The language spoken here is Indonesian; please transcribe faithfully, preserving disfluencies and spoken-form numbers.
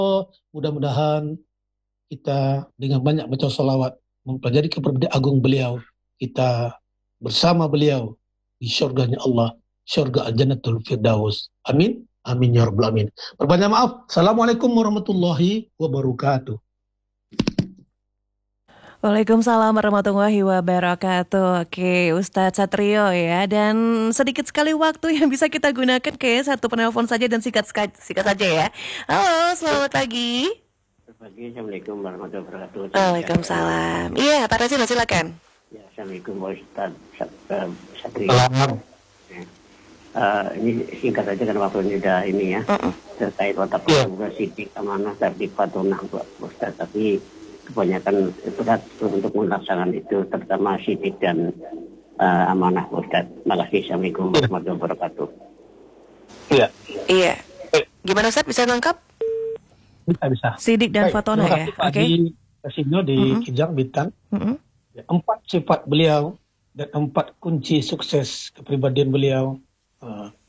Mudah-mudahan kita dengan banyak baca salawat mempelajari kepribadian agung beliau, kita bersama beliau di syurganya Allah, syurga Al-Jannatul Firdaus. Amin. Amin ya rabbal alamin. Berbanyak maaf. Assalamualaikum warahmatullahi wabarakatuh. Waalaikumsalam warahmatullahi wabarakatuh. Oke, Ustadz Satrio ya. Dan sedikit sekali waktu yang bisa kita gunakan, kayak satu penelpon saja dan sikat sikat saja ya. Halo, selamat pagi. Selamat pagi, Assalamualaikum warahmatullahi wabarakatuh. Waalaikumsalam. Iya, Pak Rasina silakan. Ya, Assalamualaikum Ustadz Satrio. Selamat. Uh, ini singkat saja kan waktunya sudah ini ya. Uh-uh. Terkait watak juga sidik amanah tertib patunah Ustadz, tapi kebanyakan berat untuk melaksanakan itu, terutama sidik dan uh, amanah Ustadz. Terima kasih. Assalamualaikum warahmatullahi wabarakatuh. Iya. Iya. Gimana Ustadz, bisa nangkap? Bisa bisa. Sidik dan fatona ya. Oke. Okay. Di Kasino di uh-huh. Kijang Bintang. Uh-huh. Empat sifat beliau dan empat kunci sukses kepribadian beliau. Uh,